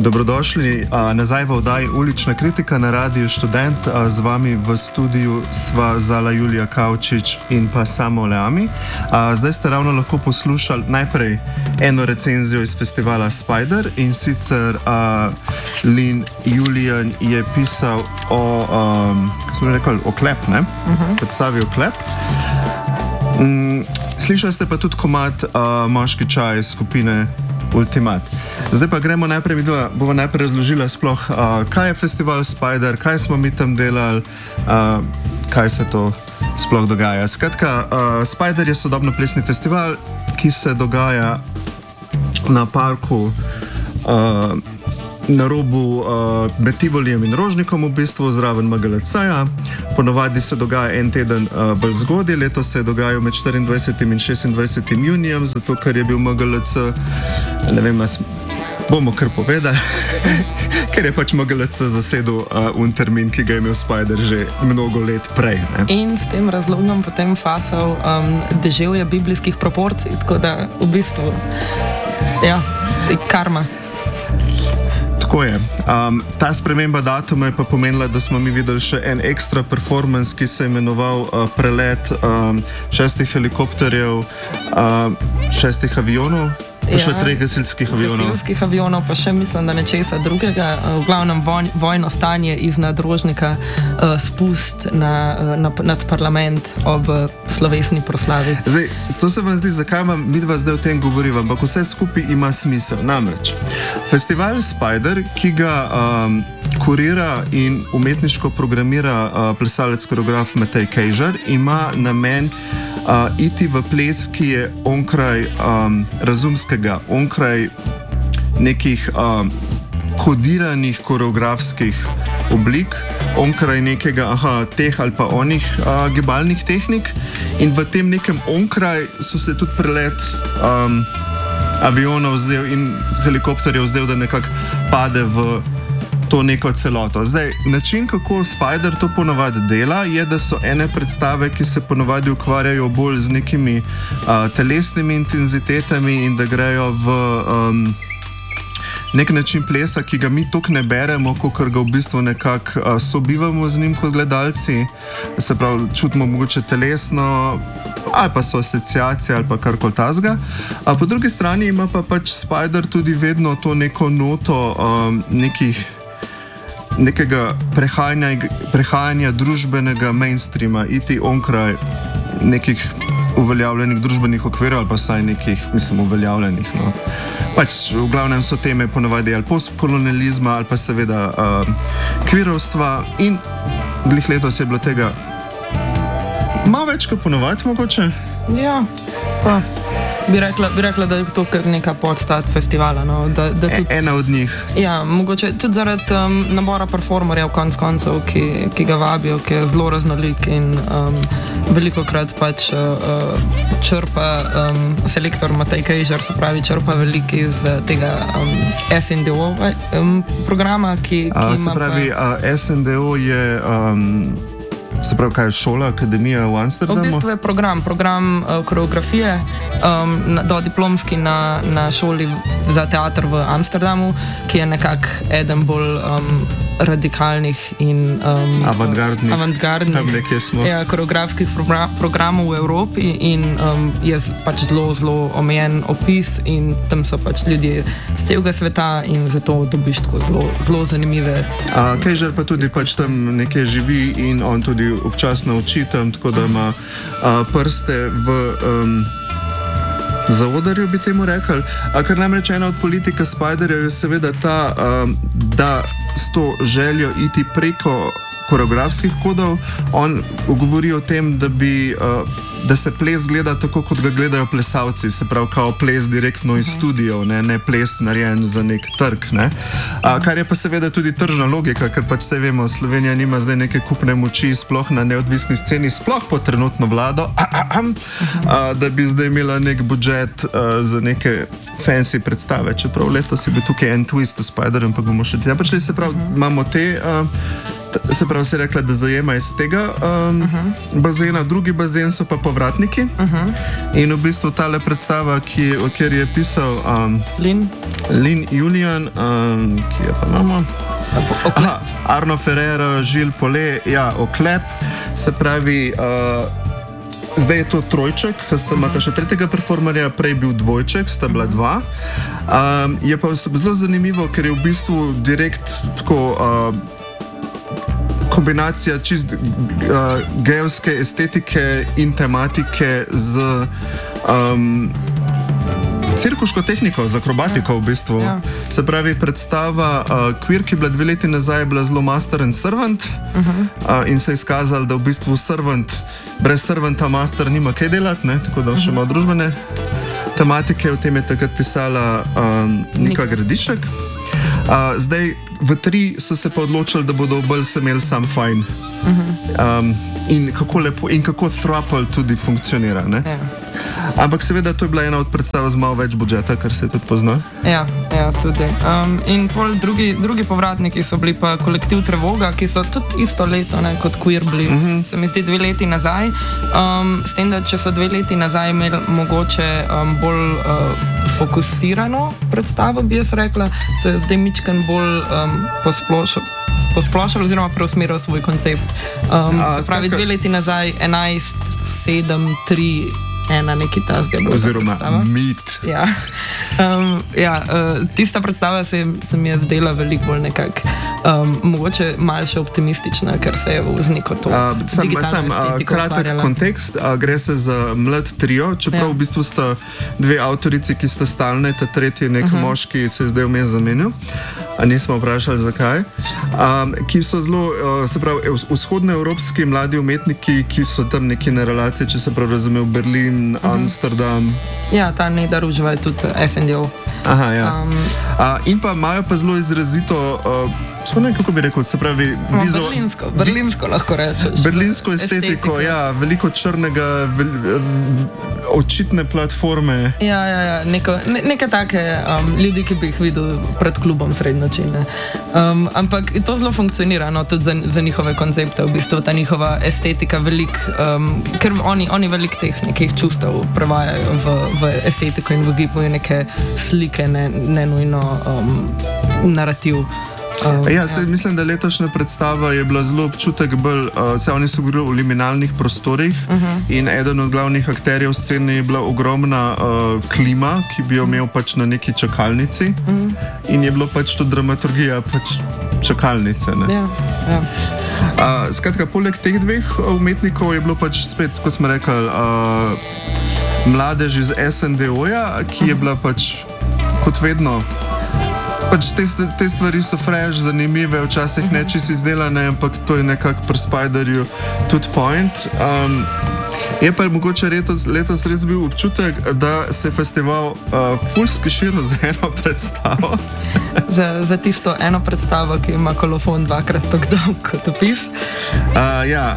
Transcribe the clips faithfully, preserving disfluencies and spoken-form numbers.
Dobrodošli a, nazaj v oddaji Ulična kritika na Radiu Študent. A, z vami v studiu sva Zala Julija Kavčič in pa Samo Leami. A, zdaj ste ravno lahko poslušali najprej eno recenzijo iz festivala Spider, in sicer a, Lin Julijan je pisal o, um, kako smo rekli, oklep, ne? Uh-huh. Predstavi oklep. Mm, slišali ste pa tudi komad uh, Moški čaj skupine Ultimat. Zdaj pa gremo najprej, vidva, bomo najprej razložila sploh, uh, kaj je festival Spider, kaj smo mi tam delali, uh, kaj se to sploh dogaja. Skratka, uh, Spider je sodobno plesni festival, ki se dogaja na parku uh, na robu uh, med Tivolijem in Rožnikom, v bistvu zraven M G L C-ja. Ponovadi se dogaja en teden uh, bolj zgodaj, letos se je dogajal med štiriindvajsetim in šestindvajsetim junijem, zato ker je bil M G L C, ne vem, nas bomo kar povedali, ker je pač M G L C zasedel uh, un termin, ki ga je imel Spider že mnogo let prej. Ne? In s tem razlogom potem fasal um, deževje biblijskih proporcij, tako da v bistvu, ja, karma. Tako je. Um, ta sprememba datuma je pa pomenila, da smo mi videli še en ekstra performance, ki se je imenoval uh, prelet um, šestih helikopterjev, uh, šestih avionov, pa ja, še treh gasilskih avionov. Gasilskih avionov, pa še mislim, da nečesa drugega. V glavnem voj, vojno stanje iznad Rožnika uh, spust na, na, nad parlament ob slovesni proslavi. Zdaj, to se vam zdi, zakaj vam midva zdaj o tem govoriva, ampak vse skupaj ima smisel. Namreč, festival Spider, ki ga um, kurira in umetniško programira uh, plesalec koreograf Matej Kejžar, ima namen uh, iti v ples, ki je onkraj um, razumskega, onkraj nekih um, kodiranih koreografskih oblik, onkraj nekega aha, teh ali pa onih uh, gibalnih tehnik, in v tem nekem onkraj so se tudi prelet um, avionov zdel in helikopterjev zdel, da nekako pade v to neko celoto. Zdaj, način, kako Spider to ponavadi dela, je, da so ene predstave, ki se ponavadi ukvarjajo bolj z nekimi uh, telesnimi intenzitetami in da grejo v um, nek način plesa, ki ga mi toliko ne beremo, kakor ga v bistvu nekako uh, sobivamo z njim kot gledalci. Se pravi, čutimo mogoče telesno, ali pa so asociacije, ali pa karkoli tazga. A po drugi strani ima pa pač Spider tudi vedno to neko noto um, nekih nekega prehajanja, prehajanja družbenega mainstreama, iti onkraj nekih uveljavljenih družbenih okvirov ali pa saj nekih, mislim, uveljavljenih. No. Pač v glavnem so teme ponavadi ali postkolonializma ali pa seveda uh, kvirovstva, in glih letos je bilo tega malo več kot ponavadi mogoče. Ja, pa Bi rekla, bi rekla, da je to kar neka podstat festivala. No? Da, da tudi, e, ena od njih. Ja, mogoče tudi zaradi um, nabora performerjev konc koncev, ki, ki ga vabijo, ki je zelo raznolik in um, veliko krat pač uh, črpa um, selektor Matej Kejžar, se pravi, črpa veliko iz tega um, S N D O um, programa, ki, ki A, ima se pravi, pa... uh, S N D O je... Um, Se pravi, kaj je šola, akademija v Amsterdamu? V bistvu je program, program uh, koreografije, um, na, do diplomski na, na šoli za teater v Amsterdamu, ki je nekako eden bolj um, radikalnih in um, avantgardnih, avantgardnih tam nekje smo. Ja, koreografskih program, programov v Evropi, in um, je pač zelo, zelo omejen opis in tam so pač ljudje z celega sveta in zato dobiš tako zelo, zelo zanimive. A Kejžar pa tudi pač tam nekje živi in on tudi občasno uči tam, tako da ima a, prste v um, zaodarju, bi temu rekli. A kar namreč ena od politika Spiderja je seveda ta, um, da s to željo iti preko koreografskih kodov, on govori o tem, da bi uh, da se ples gleda tako, kot ga gledajo plesalci, se pravi, kao ples direktno iz studijev, ne, ne ples narejen za nek trg, ne. A, kar je pa seveda tudi tržna logika, ker pač vse vemo, Slovenija nima zdaj neke kupne moči, sploh na neodvisni sceni, sploh pod trenutno vlado, a, da bi zdaj imela nek budžet a, za neke fancy predstave, čeprav letos je bil tukaj en twist v Spiderju, pa bomo še tja prišli, se pravi, imamo te... A, se pravi, se je rekla, da zajema iz tega um, uh -huh. bazena, drugi bazen so pa pa povratniki. Uh -huh. In v bistvu tale predstava, ki, o kjer je pisal um, Lin. Lin Julian, um, ki je pa imamo. Aha, Arno Ferreira, Žil Pole, ja, Oklep, se pravi, uh, zdaj je to trojček, sta imata še tretjega performerja, prej bil dvojček, sta bila dva. Um, je pa zelo zanimivo, ker je v bistvu direkt tako uh, kombinacija čist uh, gejovske estetike in tematike z um, cirkuško tehniko, z akrobatiko v bistvu. Ja. Se pravi, predstava uh, Queer, ki je bila dve leti nazaj, je bila zelo Master and Servant uh -huh. uh, in se je izkazalo, da v bistvu servant, brez servanta master nima kaj delati, ne? Tako da uh -huh. še malo družbene tematike. O tem je takrat pisala um, Nika Gradišek. Uh, zdaj, v tri so se pa odločili, da bodo bolj se imeli sam fajn. Uh -huh. um, in kako lepo, in kako throuple tudi funkcionira, ne? Ja. Ampak seveda to je bila ena od predstav z malo več budžeta, kar se tudi pozna. Ja, ja tudi. Um, in pol drugi, drugi povratniki so bili pa kolektiv Trevoga, ki so tudi isto leto, ne, kot Queer bili, uh -huh. se mi zdi dve leti nazaj. Um, s tem, da če so dve leti nazaj imeli mogoče um, bolj uh, fokusirano predstavo, bi jaz rekla, so je zdaj mičken bolj um, posplošil. posplošal oziroma preusmeril svoj koncept. Um, A, se pravi, dve leti nazaj, enajst, sedem, tri, ena, nekaj tasga. Oziroma mit. Ja, um, ja uh, tista predstava se, se mi je zdela veliko bolj nekako, um, mogoče malce optimistična, ker se je z neko to uh, digitalno sam, estetiko kratek ukvarjala. Kontekst, uh, gre se za mlad trio, čeprav ja. v bistvu sta dve avtorici, ki sta stalne, ta tretji nek uh -huh. moški se je zdaj vmes zamenil. A nismo vprašali, zakaj. Um, ki so zelo, uh, se pravi, vzhodnoevropski mladi umetniki, ki so tam neki na relaciji, če se prav razumel, Berlin, uh -huh. Amsterdam. Ja, ta Nedar uživa je tudi S N D O. Aha, ja. Um, uh, in pa imajo pa zelo izrazito, uh, ne, kako bi rekel, se pravi, vizo, berlinsko, berlinsko lahko rečeš. Berlinsko estetiko, estetiko. Ja, veliko črnega, vel, očitne platforme. Ja, ja, ja. Neko, ne, neke take um, ljudi, ki bi jih videl pred klubom srednjo noči. Um, ampak to zelo funkcionira, no, tudi za, za njihove koncepte, v bistvu ta njihova estetika velik, um, ker oni, oni velik teh nekih čustev prevajajo v, v estetiko in v gibu in neke slike, ne, ne nujno um, narativ. Um, ja, se, ja. Mislim, da letošnja predstava je bila zelo občutek bolj, uh, se oni so govorili o liminalnih prostorih uh -huh. in eden od glavnih akterjev scene je bila ogromna uh, klima, ki bi jo imel pač na neki čakalnici uh -huh. in je bilo pač to dramaturgija pač čakalnice. Ne? Ja, ja. Uh, skratka, poleg teh dveh umetnikov je bilo pač spet, kot smo rekli, uh, mladež iz S N D O-ja, ki je bila pač kot vedno. Pač te, te stvari so fresh, zanimive, včasih uh-huh. neči si izdelane, ampak to je nekako pri Spiderju tudi point. Um, je pa mogoče letos, letos res bil občutek, da se je festival uh, ful skiširal za eno predstavo. za, za tisto eno predstavo, ki ima kolofon dvakrat tako dolg kot opis. Uh, ja.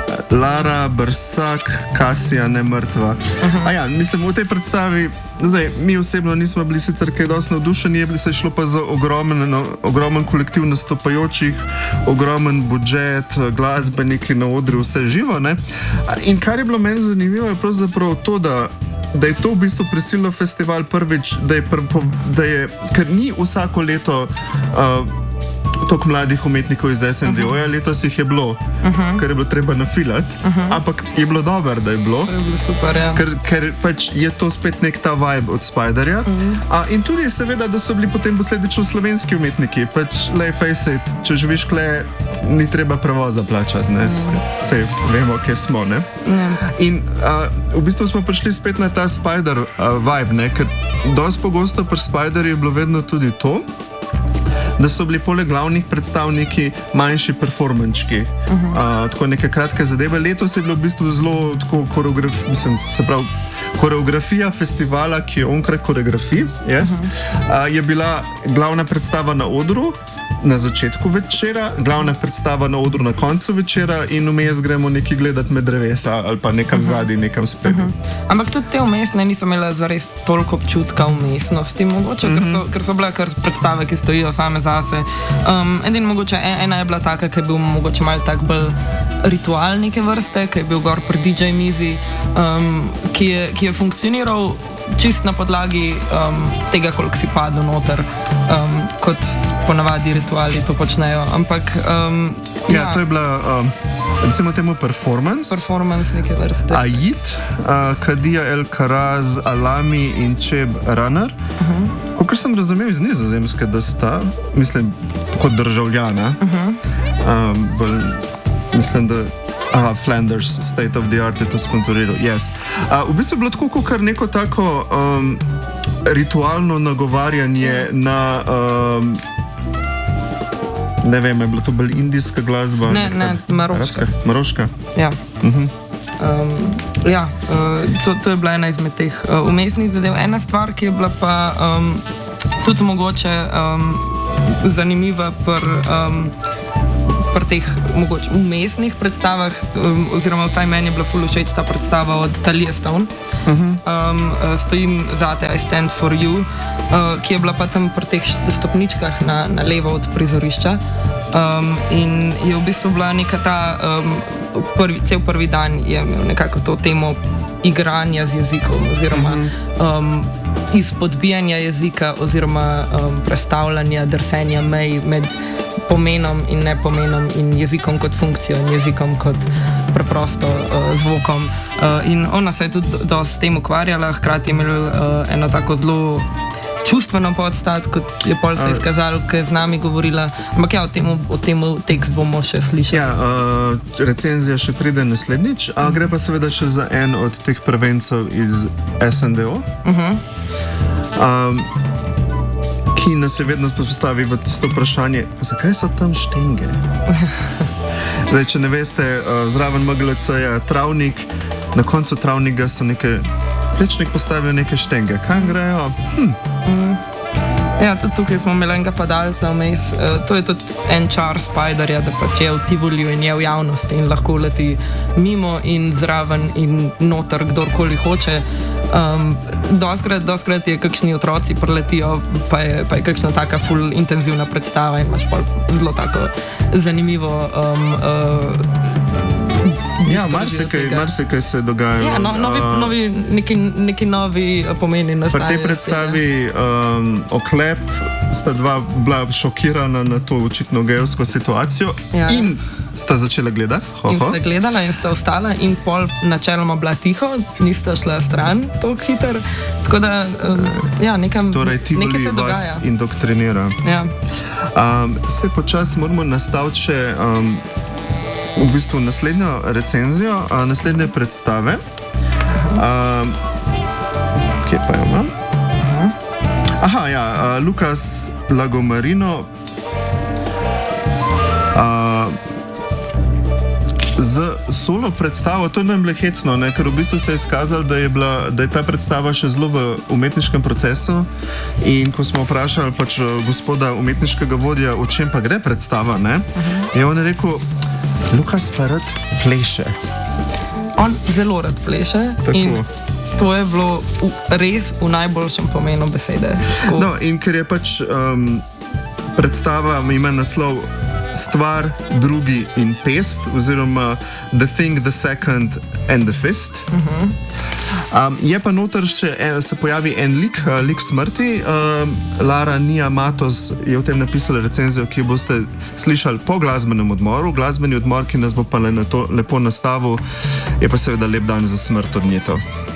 Lara, Brsak, Kasija, ne mrtva. Uh-huh. A ja, mislim, v tej predstavi, zdaj, mi osebno nismo bili sicer kaj dosti navdušeni, je bi se šlo pa za ogromen, no, ogromen kolektiv nastopajočih, ogromen budžet, glasbeniki na odru, vse živo, ne? In kar je bilo meni zanimivo, je pravzaprav to, da da je to v bistvu prisilno festival prvič, da je, pr, da je ker ni vsako leto uh, toliko mladih umetnikov iz S N D O-ja, uh -huh. letos jih je bilo, uh -huh. ker je bilo treba nafilati, uh -huh. ampak je bilo dobro, da je bilo. To je bilo super, ja. Ker, ker pač je to spet nek ta vibe od Spiderja. Uh -huh. A, in tudi seveda, da so bili potem posledično slovenski umetniki. Pač, lej, face it, če živiš kle, ni treba prevoza plačati, ne. Uh -huh. Sej vemo, kje smo, ne. Uh -huh. In a, v bistvu smo prišli spet na ta Spider a, vibe, ne, ker dosti pogosto pri Spiderju je bilo vedno tudi to, da so bili poleg glavnih predstavniki manjši performančki. Uh -huh. uh, tako neke kratke zadeve. Letos je bilo v bistvu zelo tako koreograf, mislim, se pravi, koreografija festivala, ki je onkraj koreografij, yes, uh -huh. uh, je bila glavna predstava na odru, na začetku večera, glavna predstava na odru na koncu večera in vmes gremo nekaj gledati med drevesa ali pa nekam uh -huh. zadaj, nekam spet. Uh -huh. Ampak tudi te umestne niso imele zares toliko občutka umestnosti, mogoče, uh -huh. ker, so, ker so bile kar predstave, ki stojijo same zase. Um, edin mogoče, ena je bila taka, ki je bil mogoče malo tak bolj ritual neke vrste, ki je bil gor pri D J mizi, um, ki, je, ki je funkcioniral čist na podlagi um, tega, koliko si padel noter, um, kot ponavadi rituali to počnejo. Ampak, um, ja, ja, to je bila, um, recimo temu, performance. Performance neke vrste. Aid, uh, Kadia El Karaz, Alami in Cheb Runner. Uh -huh. Kakor sem razumel iz Nizozemske, da sta, mislim, kot državljana, uh -huh. um, bolj, mislim, da Aha, Flanders, State of the Art je to sponsoriral, yes. Uh, v bistvu je bilo tako, kot kar neko tako um, ritualno nagovarjanje na, um, ne vem, je bilo to bolj indijska glasba? Ne, ne, maroška. Maroška? Ja. Uh -huh. um, ja, uh, to, to je bila ena izmed teh uh, umestnih zadev. Ena stvar, ki je bila pa um, tudi mogoče um, zanimiva pri um, pri teh mogoče umestnih predstavah, um, oziroma vsaj meni je bila ful všeč ta predstava od Talije Stone. Uh -huh. um, Stojim zate, I stand for you, uh, ki je bila pa tam pri teh stopničkah na, na levo od prizorišča. Um, in je v bistvu bila neka ta, um, prvi, cel prvi dan je imel nekako to temo igranja z jezikom, oziroma uh -huh. um, izpodbijanja jezika, oziroma um, prestavljanja, drsenja mej med pomenom in nepomenom in jezikom kot funkcijo in jezikom kot preprosto uh, zvokom. Uh, in ona se je tudi dosti s tem ukvarjala, hkrati je imela uh, eno tako zelo čustveno podstat, kot je pol se izkazalo, ki je z nami govorila. Ampak ja, o tem, o tem tekst bomo še slišali. Ja, uh, recenzija še pride naslednjič, a gre pa seveda še za en od teh prvencev iz S N D O. Uh -huh. um, ki nas je vedno postavi v tisto vprašanje, zakaj so tam štenge? Zdaj, če ne veste, zraven M G L C-ja travnik, na koncu travnika so neke, plečnik postavijo neke štenge. Kaj grejo? Hm. Mm. Ja, tudi tukaj smo imeli enega padalca vmes. Uh, to je tudi en čar Spiderja, da pač je v Tivoliju in je v javnosti in lahko leti mimo in zraven in noter, kdorkoli hoče. Um, doskrat, doskrat je kakšni otroci preletijo, pa je, pa je kakšna taka ful intenzivna predstava in imaš pa zelo tako zanimivo um, uh, ja, marsikaj, marsikaj se dogaja. Ja, no, novi, uh, novi, neki, neki novi pomeni nastajajo. Pri tej predstavi um, Oklep sta dva bila šokirana na to očitno gejevsko situacijo, ja. In sta začela gledati. Ho, ho. In sta gledala in sta ostala in pol načeloma bila tiho, nista šla stran toliko hiter. Tako da, um, ja, nekam, torej, nekaj se dogaja. Torej, ti vas indoktrinira. Ja. Um, se počasi moramo nastaviti še um, v bistvu naslednjo recenzijo, uh, naslednje predstave. Um, kje pa jo imam? Aha, ja, uh, Lucas Lagomarino uh, z solo predstavo, to je nam bilo hecno, ne? Ker v bistvu se je izkazalo, da je, bila, da je ta predstava še zelo v umetniškem procesu in ko smo vprašali pač gospoda umetniškega vodja, o čem pa gre predstava, ne? Uh-huh. Je on rekel, Lukas pa rad pleše. On zelo rad pleše. Tako. In to je bilo v, res v najboljšem pomenu besede. Tako. No, in ker je pač um, predstava, ima naslov Stvar, drugi in pest, oziroma The Thing, The Second and The Fist. Uh-huh. um, je pa noter še, en, se pojavi en lik, uh, lik smrti. Um, Lara Nia Matos je o tem napisala recenzijo, ki jo boste slišali po glasbenem odmoru. Glasbeni odmor, ki nas bo pa le na to lepo nastavil, je pa seveda Lep dan za smrt od Njetov.